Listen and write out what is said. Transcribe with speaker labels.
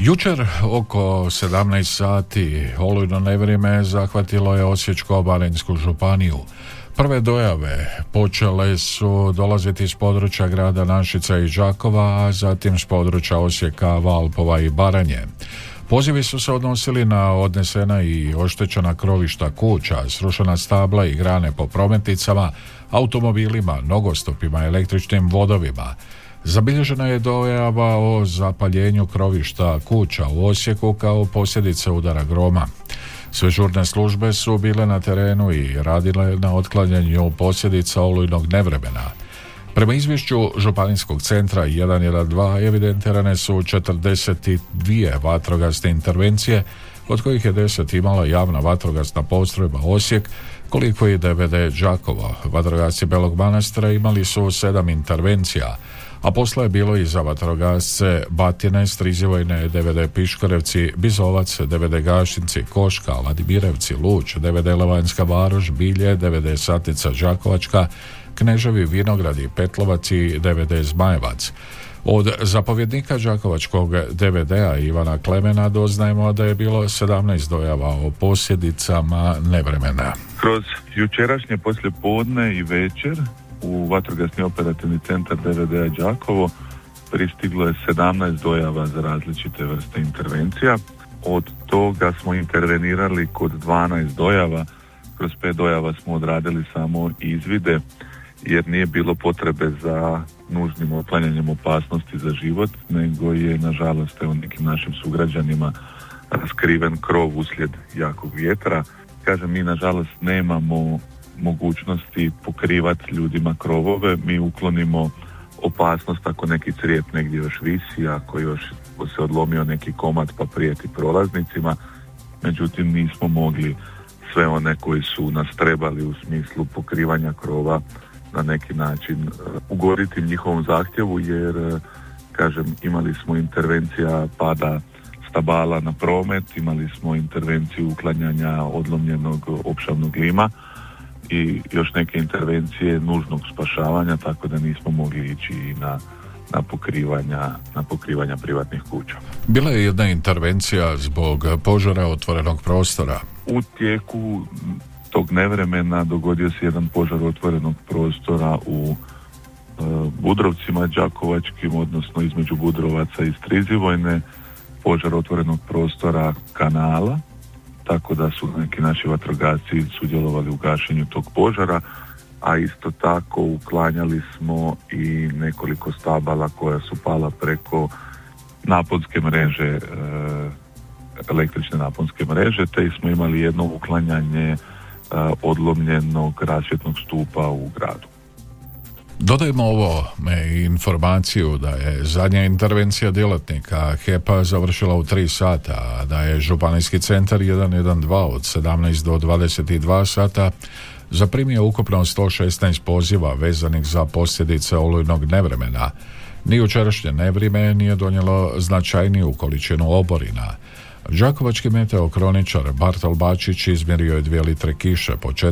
Speaker 1: Jučer oko 17 sati olujno nevrijeme zahvatilo je Osječko-baranjsku županiju. Prve dojave počele su dolaziti iz područja grada Našica i Đakova, a zatim s područja Osijeka, Valpova i Baranje. Pozivi su se odnosili na odnesena i oštećena krovišta kuća, srušena stabla i grane po prometnicama, automobilima, nogostupima, električnim vodovima. Zabilježena je dojava o zapaljenju krovišta kuća u Osijeku kao posljedica udara groma. Sve žurne službe su bile na terenu i radile na otklanjanju posljedica olujnog nevremena. Prema izvješću Županijskog centra 112 evidentirane su 42 vatrogasne intervencije, od kojih je 10 imala javna vatrogasna postrojba Osijek, koliko i DVD Đakovo. Vatrogasci Belog Manastira imali su 7 intervencija, a posla je bilo i za vatrogasce Batine, Strizivojne, DVD Piškorevci, Bizovac, DVD Gašinci, Koška, Ladimirevci, Luč, DVD Levanjska Varoš, Bilje, DVD Satnica Đakovačka, Kneževi Vinogradi, Petlovac i DVD Zmajevac. Od zapovjednika đakovačkog DVD-a Ivana Klemena doznajemo da je bilo 17 dojava o posljedicama nevremena.
Speaker 2: Kroz jučerašnje poslijepodne i večer u vatrogasni operativni centar DVD-a Đakovo pristiglo je 17 dojava za različite vrste intervencija. Od toga smo intervenirali kod 12 dojava. Kroz 5 dojava smo odradili samo izvide, jer nije bilo potrebe za nužnim otklanjanjem opasnosti za život, nego je nažalost nekim našim sugrađanima raskriven krov uslijed jakog vjetra. Kažem, mi nažalost nemamo mogućnosti pokrivati ljudima krovove, mi uklonimo opasnost ako neki crijep negdje još visi, ako još se odlomio neki komad pa prijeti prolaznicima, međutim nismo mogli sve one koji su nas trebali u smislu pokrivanja krova na neki način ugoditi njihovom zahtjevu, jer kažem, imali smo intervencija pada stabala na promet, imali smo intervenciju uklanjanja odlomljenog opšavnog lima i još neke intervencije nužnog spašavanja, tako da nismo mogli ići na pokrivanja privatnih kuća.
Speaker 1: Bila je jedna intervencija zbog požara otvorenog prostora.
Speaker 2: U tijeku tog nevremena dogodio se jedan požar otvorenog prostora u Budrovcima đakovačkim, odnosno između Budrovaca i Strizivojne, požar otvorenog prostora kanala, tako da su neki naši vatrogasci sudjelovali u gašenju tog požara, a isto tako uklanjali smo i nekoliko stabala koja su pala preko naponske mreže, električne naponske mreže, te smo imali jedno uklanjanje odlomljenog rasvjetnog stupa u gradu.
Speaker 1: Dodajmo informaciju da je zadnja intervencija djelatnika HEP-a završila u 3 sata, a da je Županijski centar 112 od 17 do 22 sata zaprimio ukupno 116 poziva vezanih za posljedice olujnog nevremena. Ni jučerašnje nevrijeme nije donijelo značajniju količinu oborina. Đakovački meteokroničar Bartol Bačić izmjerio je 2 litre kiše po